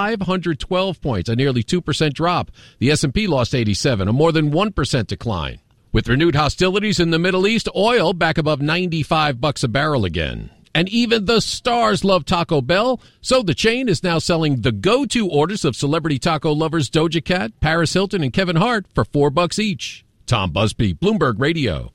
512 points, a nearly 2% drop. The S&P lost 87, a more than 1% decline. With renewed hostilities in the Middle East, oil back above $95 a barrel again. And even the stars love Taco Bell, so the chain is now selling the go-to orders of celebrity taco lovers Doja Cat, Paris Hilton, and Kevin Hart for $4 each. Tom Busby, Bloomberg Radio.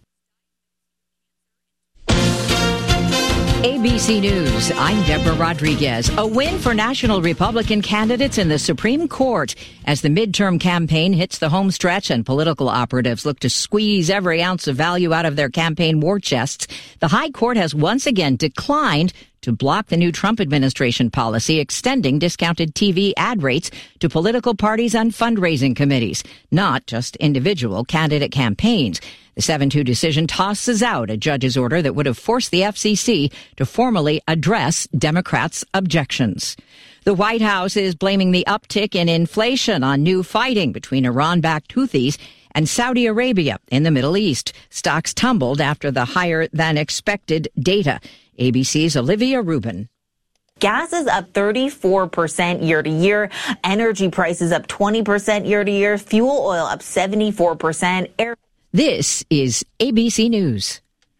ABC News, I'm Deborah Rodriguez. A win for national Republican candidates in the Supreme Court as the midterm campaign hits the home stretch and political operatives look to squeeze every ounce of value out of their campaign war chests. The High Court has once again declined to block the new Trump administration policy extending discounted TV ad rates to political parties and fundraising committees, not just individual candidate campaigns. The 7-2 decision tosses out a judge's order that would have forced the FCC to formally address Democrats' objections. The White House is blaming the uptick in inflation on new fighting between Iran-backed Houthis and Saudi Arabia in the Middle East. Stocks tumbled after the higher-than-expected data. ABC's Olivia Rubin. Gas is up 34% year to year. Energy prices up 20% year to year. Fuel oil up 74%. This is ABC News.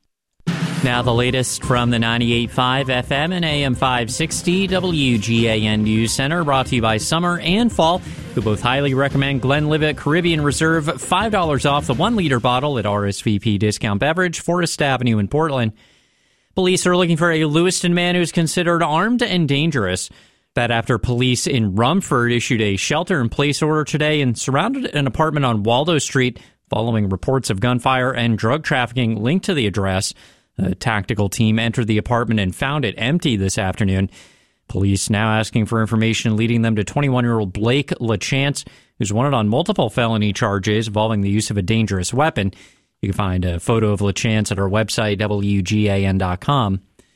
Now the latest from the 98.5 FM and AM 560 WGAN News Center, brought to you by Summer and Fall, who both highly recommend Glenlivet Caribbean Reserve, $5 off the 1-liter bottle at RSVP Discount Beverage, Forest Avenue in Portland. Police are looking for a Lewiston man who's considered armed and dangerous. That after police in Rumford issued a shelter-in-place order today and surrounded an apartment on Waldo Street following reports of gunfire and drug trafficking linked to the address. A tactical team entered the apartment and found it empty this afternoon. Police now asking for information leading them to 21-year-old Blake LaChance, who's wanted on multiple felony charges involving the use of a dangerous weapon. You can find a photo of LaChance at our website, WGAN.com.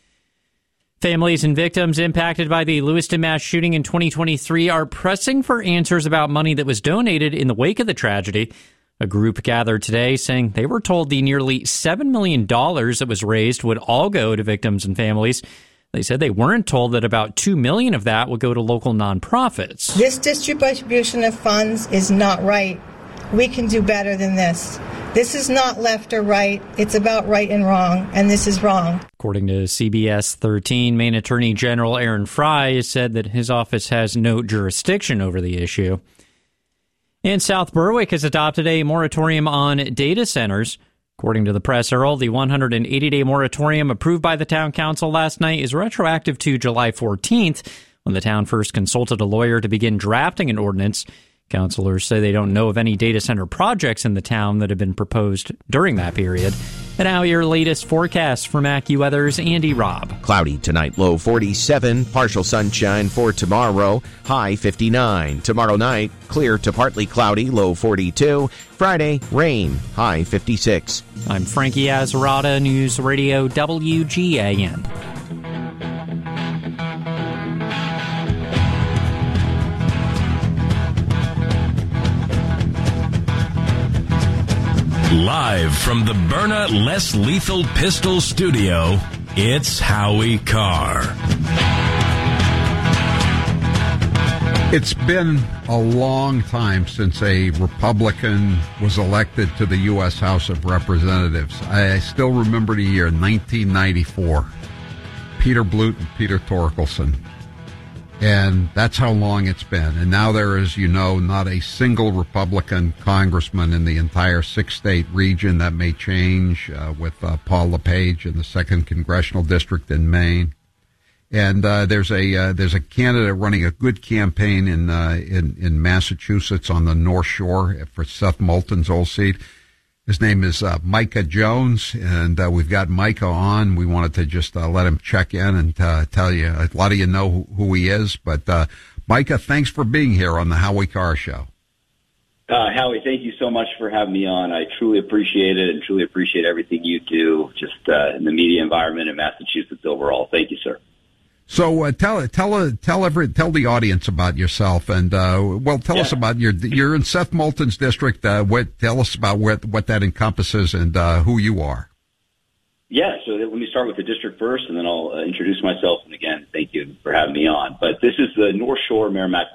Families and victims impacted by the Lewiston mass shooting in 2023 are pressing for answers about money that was donated in the wake of the tragedy. A group gathered today saying they were told the nearly $7 million that was raised would all go to victims and families. They said they weren't told that about $2 million of that would go to local nonprofits. This distribution of funds is not right. We can do better than this. This is not left or right. It's about right and wrong, and this is wrong. According to CBS 13, Maine Attorney General Aaron Fry has said that his office has no jurisdiction over the issue. And South Berwick has adopted a moratorium on data centers. According to the Press Herald, the 180-day moratorium approved by the town council last night is retroactive to July 14th, when the town first consulted a lawyer to begin drafting an ordinance. Councilors say they don't know of any data center projects in the town that have been proposed during that period. And now your latest forecast from AccuWeather's Andy Robb. Cloudy tonight, low 47. Partial sunshine for tomorrow, high 59. Tomorrow night, clear to partly cloudy, low 42. Friday, rain, high 56. I'm Frankie Azarada, News Radio WGAN. Live from the Byrna Less Lethal Pistol Studio, it's Howie Carr. It's been a long time since a Republican was elected to the U.S. House of Representatives. I still remember the year 1994. Peter Blute and Peter Torkelson. And that's how long it's been. And now there is, you know, not a single Republican congressman in the entire 6-state region. That may change with Paul LePage in the 2nd Congressional District in Maine. And there's a candidate running a good campaign in Massachusetts on the North Shore for Seth Moulton's old seat. His name is Micah Jones, and we've got Micah on. We wanted to just let him check in and tell you. A lot of you know who he is, but Micah, thanks for being here on the Howie Carr Show. Howie, thank you so much for having me on. I truly appreciate it and truly appreciate everything you do just in the media environment in Massachusetts overall. Thank you, sir. So tell the audience about yourself, and tell us about you're in Seth Moulton's district. Tell us about what that encompasses and who you are. Yeah, so let me start with the district first, and then I'll introduce myself. And again, thank you for having me on. But this is the North Shore Merrimack